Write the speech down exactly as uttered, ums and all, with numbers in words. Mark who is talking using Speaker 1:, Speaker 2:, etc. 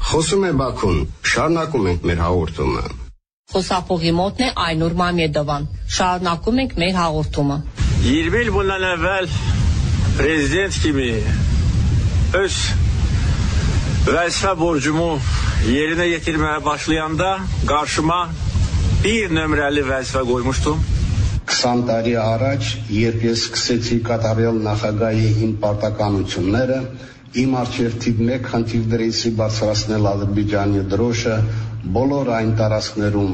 Speaker 1: Խոսում է Բաքուն, շարունակում ենք մեր հաղորդումը։
Speaker 2: Խոսափողի մոտն է Այնուր Մամեդովան, շարունակում ենք մեր հաղորդումը։
Speaker 3: յirmi il bundan evvel prezident kimi öz vəzifə borcumu yerine getirmeye başlayanda qarşıma bir nömrəli vəzifə qoymuşdum.
Speaker 4: քսան տարի առաջ, երբ ես սկսեցի կատարել նախագահի իմ պարտականությունները, իմ առջև թիվ մեկ խնդիր դրեցի բարձրացնել Ադրբեջանի դրոշը բոլոր այն տարածքներում,